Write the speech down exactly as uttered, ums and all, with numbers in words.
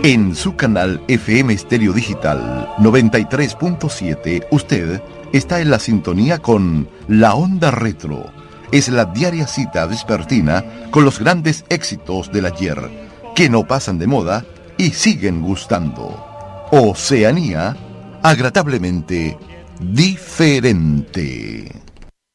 En su canal F M Estéreo Digital noventa y tres punto siete, usted está en la sintonía con La Onda Retro. Es la diaria cita vespertina con los grandes éxitos del ayer, que no pasan de moda y siguen gustando. Oceanía, agradablemente diferente.